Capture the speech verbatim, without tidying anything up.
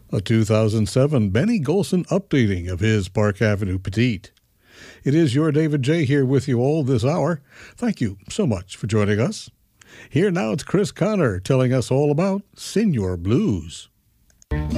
A two thousand seven Benny Golson updating of his Park Avenue Petite. It is your David J. here with you all this hour. Thank you so much for joining us. Here now it's Chris Connor telling us all about Senior Blues.